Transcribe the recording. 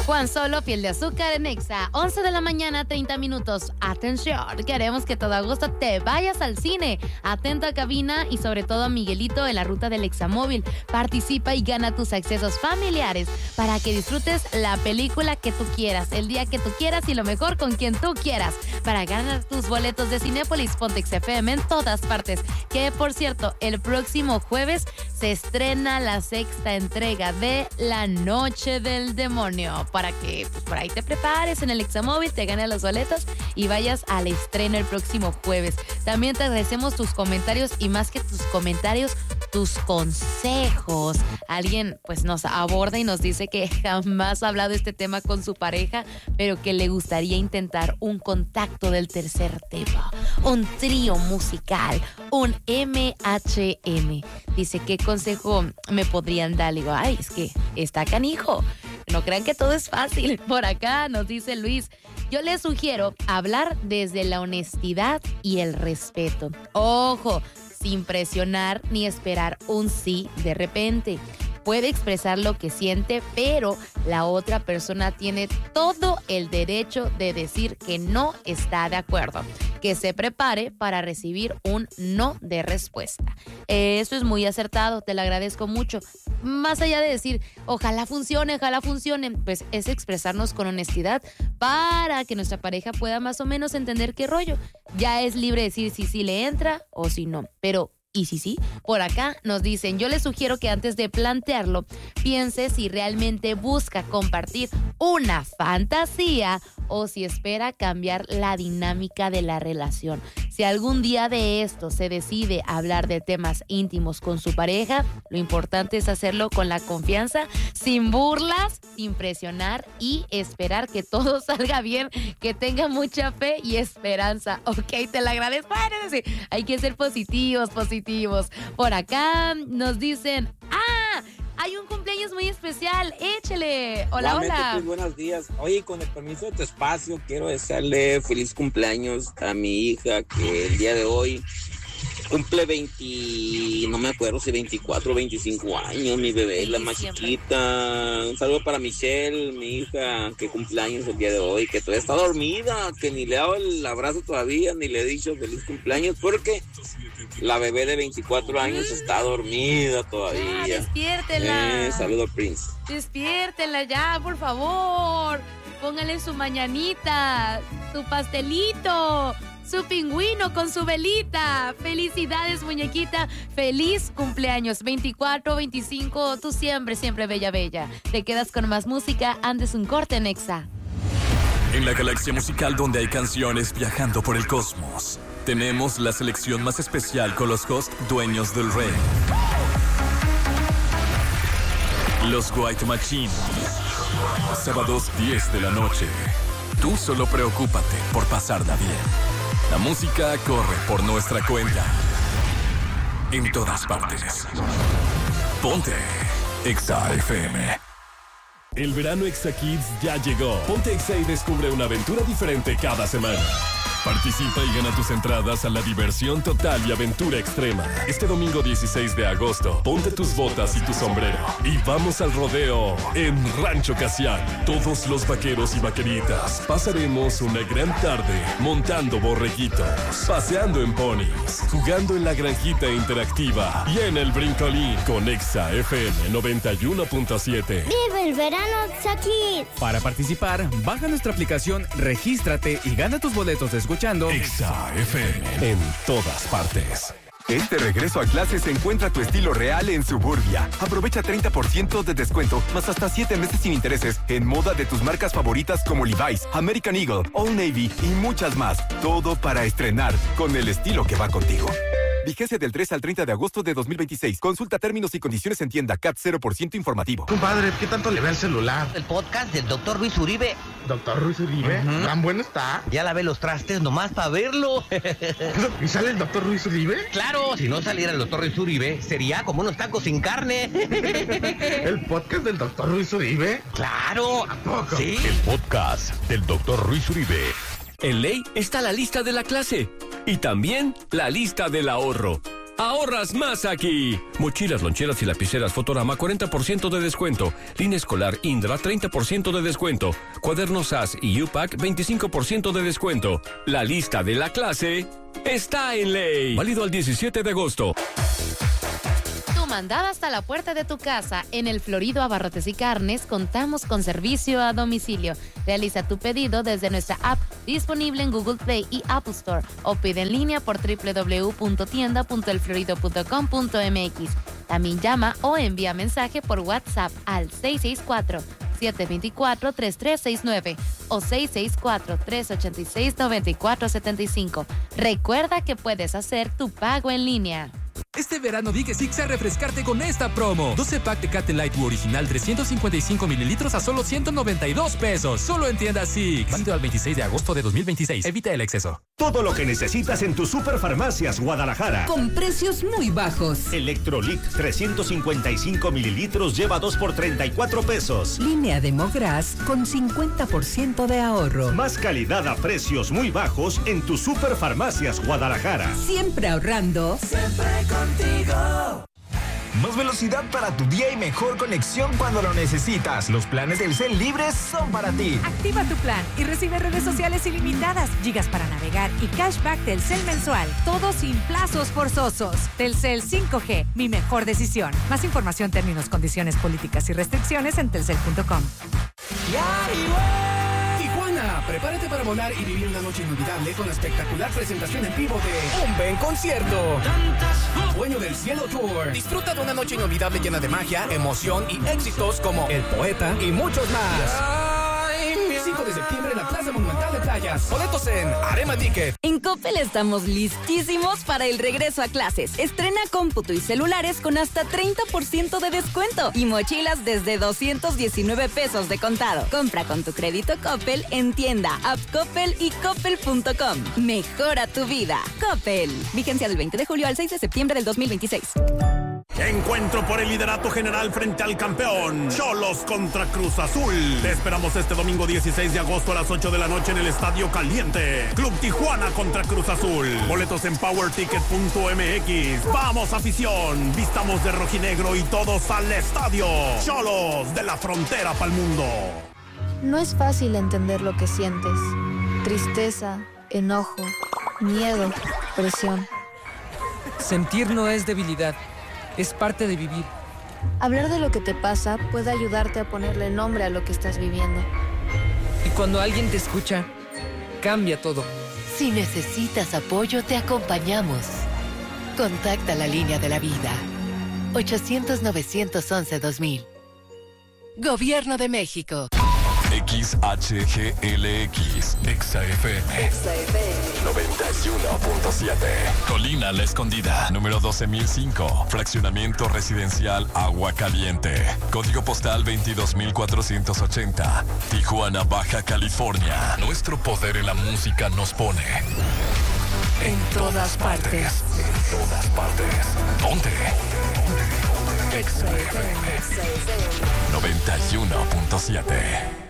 Juan Solo, Piel de Azúcar en Exa. 11 de la mañana, 30 minutos. Atención, queremos que todo agosto te vayas al cine. Atento a cabina y sobre todo a Miguelito en la ruta del Examóvil. Participa y gana tus accesos familiares para que disfrutes la película que tú quieras, el día que tú quieras y lo mejor con quien tú quieras. Para ganar tus boletos de Cinépolis, ponte XFM en todas partes. Que por cierto, el próximo jueves se estrena la 6ª entrega de La Noche del Demonio. Para que pues, por ahí te prepares en el Examóvil, te ganes los boletos y vayas al estreno el próximo jueves. También te agradecemos tus comentarios y más que tus comentarios, tus consejos. Alguien pues nos aborda y nos dice que jamás ha hablado este tema con su pareja, pero que le gustaría intentar un contacto del tercer tipo, un trío musical, un MHM. Dice, ¿qué consejo me podrían dar? Le digo, ay, es que está canijo. No crean que todo es fácil. Por acá nos dice Luis, yo les sugiero hablar desde la honestidad y el respeto. Ojo, sin presionar ni esperar un sí de repente. Puede expresar lo que siente, pero la otra persona tiene todo el derecho de decir que no está de acuerdo. Que se prepare para recibir un no de respuesta. Eso es muy acertado, te lo agradezco mucho. Más allá de decir, ojalá funcione, pues es expresarnos con honestidad para que nuestra pareja pueda más o menos entender qué rollo. Ya es libre de decir si sí le entra o si no, pero y sí, por acá nos dicen, yo les sugiero que antes de plantearlo, piense si realmente busca compartir una fantasía o si espera cambiar la dinámica de la relación. Si algún día de esto se decide hablar de temas íntimos con su pareja, lo importante es hacerlo con la confianza, sin burlas, sin presionar y esperar que todo salga bien, que tenga mucha fe y esperanza. Ok, te lo agradezco. Bueno, sí, hay que ser positivos. Por acá nos dicen, hay un cumpleaños muy especial, échele. Hola. Pues, buenos días. Oye, con el permiso de tu espacio, quiero desearle feliz cumpleaños a mi hija, que el día de hoy cumple 24 o 25 años, mi bebé, la más chiquita. Un saludo para Michelle, mi hija, que cumpleaños el día de hoy, que todavía está dormida, que ni le he dado el abrazo todavía, ni le he dicho feliz cumpleaños, porque la bebé de 24 años está dormida todavía. Despiértela. Saludo, Prince. Despiértela ya, por favor. Póngale su mañanita, su pastelito, su pingüino con su velita. Felicidades, muñequita. Feliz cumpleaños. 24, 25, tú siempre bella. Te quedas con más música. Antes un corte en Exa. En la galaxia musical donde hay canciones viajando por el cosmos, tenemos la selección más especial con los hosts dueños del rey. Los White Machine. Sábados 10 de la noche. Tú solo preocúpate por pasarla bien. La música corre por nuestra cuenta. En todas partes. Ponte Exa FM. El verano Exa Kids ya llegó. Ponte Exa y descubre una aventura diferente cada semana. Participa y gana tus entradas a la diversión total y aventura extrema. Este domingo 16 de agosto, ponte tus botas y tu sombrero y vamos al rodeo en Rancho Casiano. Todos los vaqueros y vaqueritas pasaremos una gran tarde montando borreguitos, paseando en ponis, jugando en la granjita interactiva y en el brincolín con Exa FM 91.7. ¡Vive el verano Exa Kids! Para participar, baja nuestra aplicación, regístrate y gana tus boletos de escuchando Exa FM en todas partes. Este regreso a clases encuentra tu estilo real en Suburbia. Aprovecha 30% de descuento, más hasta 7 meses sin intereses en moda de tus marcas favoritas como Levi's, American Eagle, Old Navy y muchas más. Todo para estrenar con el estilo que va contigo. Vigencia del 3 al 30 de agosto de 2026. Consulta términos y condiciones en tienda. CAT 0% informativo. Compadre, ¿qué tanto le ve el celular? El podcast del Dr. Ruiz Uribe. ¿Dr. Ruiz Uribe? ¿Tan bueno está? Ya lavé los trastes nomás para verlo. ¿Y sale el Dr. Ruiz Uribe? Claro, si no saliera el Dr. Ruiz Uribe, sería como unos tacos sin carne. ¿El podcast del Dr. Ruiz Uribe? Claro. ¿A poco? Sí. El podcast del Dr. Ruiz Uribe. En ley está la lista de la clase y también la lista del ahorro. ahorras más aquí. Mochilas, loncheras y lapiceras Fotorama 40% de descuento. Línea escolar Indra 30% de descuento. Cuadernos SAS y U-Pack 25% de descuento. La lista de la clase está en Ley. Válido al 17 de agosto. Mandada hasta la puerta de tu casa. En el Florido Abarrotes y Carnes contamos con servicio a domicilio. Realiza tu pedido desde nuestra app disponible en Google Play y Apple Store o pide en línea por www.tienda.elflorido.com.mx. También llama o envía mensaje por WhatsApp al 664-724-3369 o 664-386-9475. Recuerda que puedes hacer tu pago en línea. Este verano di que Six a refrescarte con esta promo. 12 pack Tecate Light original 355 mililitros a solo 192 pesos. Solo en tiendas Six. Válido al 26 de agosto de 2026. Evita el exceso. Todo lo que necesitas en tus Superfarmacias Guadalajara. Con precios muy bajos. Electrolit 355 mililitros lleva 2 por 34 pesos. Línea de Mogras con 50% de ahorro. Más calidad a precios muy bajos en tus Superfarmacias Guadalajara. Siempre ahorrando. Siempre contigo. Más velocidad para tu día y mejor conexión cuando lo necesitas. Los planes de Telcel libres son para ti. Activa tu plan y recibe redes sociales ilimitadas, gigas para navegar y cashback Telcel mensual. Todo sin plazos forzosos. Telcel 5G, mi mejor decisión. Más información, términos, condiciones, políticas y restricciones en telcel.com. Tijuana, prepárate para volar y vivir una noche inolvidable con la espectacular presentación en vivo de Un Ven Concierto. Dueño del Cielo Tour. Disfruta de una noche inolvidable llena de magia, emoción y éxitos como El Poeta y muchos más. 5 de septiembre en la Plaza Monumental de Playas. Boletos en Arema Ticket. En Coppel estamos listísimos para el regreso a clases. Estrena cómputo y celulares con hasta 30% de descuento y mochilas desde 219 pesos de contado. Compra con tu crédito Coppel en tienda, app Coppel y coppel.com. Mejora tu vida. Coppel. Vigencia del 20 de julio al 6 de septiembre del 2026. Encuentro por el liderato general frente al campeón. Xolos contra Cruz Azul. Te esperamos este domingo 16 de agosto a las 8 de la noche en el Estadio Caliente. Club Tijuana contra Cruz Azul. Boletos en powerticket.mx. ¡Vamos, afición! Vistamos de rojinegro y todos al estadio. Xolos, de la frontera pa'l mundo. No es fácil entender lo que sientes. Tristeza, enojo, miedo, presión. Sentir no es debilidad. Es parte de vivir. Hablar de lo que te pasa puede ayudarte a ponerle nombre a lo que estás viviendo. Y cuando alguien te escucha, cambia todo. Si necesitas apoyo, te acompañamos. Contacta la línea de la vida. 800-911-2000. Gobierno de México. XHGLX, XFM 91.7. Colina La Escondida, número 12.005. Fraccionamiento residencial Agua Caliente. Código postal 22.480. Tijuana, Baja California. Nuestro poder en la música nos pone en todas partes. En todas partes. ¿Dónde? XFM 91.7.